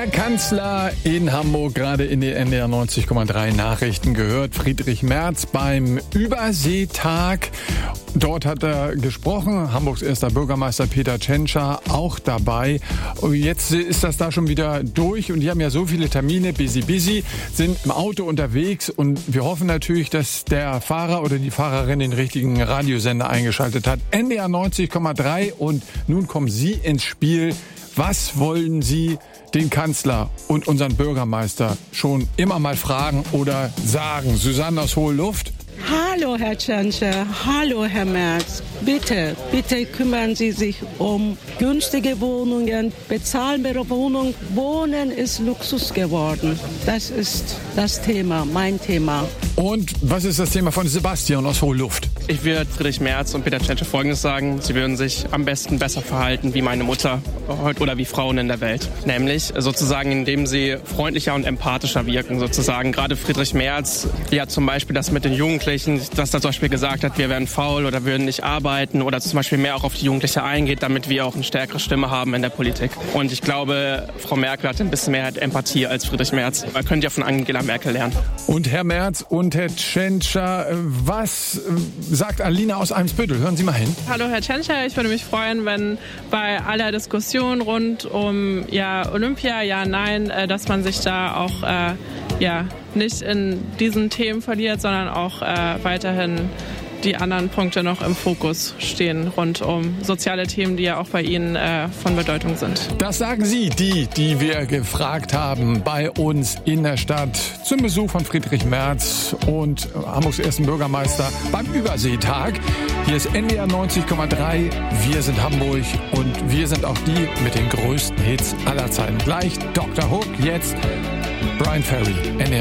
Der Kanzler in Hamburg, gerade in den NDR 90,3 Nachrichten gehört. Friedrich Merz beim Überseetag. Dort hat er gesprochen. Hamburgs erster Bürgermeister Peter Tschentscher auch dabei. Und jetzt ist das da schon wieder durch. Und die haben ja so viele Termine, busy, sind im Auto unterwegs. Und wir hoffen natürlich, dass der Fahrer oder die Fahrerin den richtigen Radiosender eingeschaltet hat. NDR 90,3. Und nun kommen Sie ins Spiel. Was wollen Sie den Kanzler und unseren Bürgermeister schon immer mal fragen oder sagen? Susanne aus Hohe Luft? Hallo Herr Tschentscher, hallo Herr Merz. Bitte kümmern Sie sich um günstige Wohnungen, bezahlbare Wohnungen. Wohnen ist Luxus geworden. Das ist das Thema, mein Thema. Und was ist das Thema von Sebastian aus Hohe Luft? Ich würde Friedrich Merz und Peter Tschentscher Folgendes sagen. Sie würden sich am besten besser verhalten wie meine Mutter oder wie Frauen in der Welt. Nämlich sozusagen, indem sie freundlicher und empathischer wirken. Sozusagen gerade Friedrich Merz, ja zum Beispiel das mit den Jugendlichen, dass er zum Beispiel gesagt hat, wir wären faul oder würden nicht arbeiten oder zum Beispiel mehr auch auf die Jugendliche eingeht, damit wir auch eine stärkere Stimme haben in der Politik. Und ich glaube, Frau Merkel hat ein bisschen mehr Empathie als Friedrich Merz. Man könnte ja von Angela Merkel lernen. Und Herr Merz und Herr Tschentscher, was sagt Alina aus Eimsbüttel? Hören Sie mal hin. Hallo Herr Tschentscher, ich würde mich freuen, wenn bei aller Diskussion rund um Olympia, nein, dass man sich da auch nicht in diesen Themen verliert, sondern auch weiterhin die anderen Punkte noch im Fokus stehen rund um soziale Themen, die ja auch bei Ihnen von Bedeutung sind. Das sagen Sie, die wir gefragt haben bei uns in der Stadt zum Besuch von Friedrich Merz und Hamburgs ersten Bürgermeister beim Überseetag. Hier ist NDR 90,3, wir sind Hamburg und wir sind auch die mit den größten Hits aller Zeiten. Gleich Dr. Hook, jetzt Brian Ferry, NDR